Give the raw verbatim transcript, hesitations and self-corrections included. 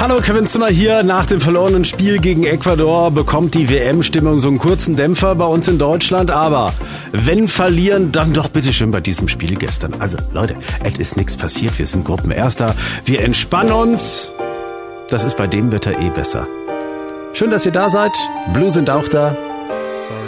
Hallo, Kevin Zimmer hier. Nach dem verlorenen Spiel gegen Ecuador bekommt die W M-Stimmung so einen kurzen Dämpfer bei uns in Deutschland. Aber wenn verlieren, dann doch bitte schön bei diesem Spiel gestern. Also Leute, es ist nichts passiert. Wir sind Gruppenerster. Wir entspannen uns. Das ist bei dem Wetter eh besser. Schön, dass ihr da seid. Blue sind auch da.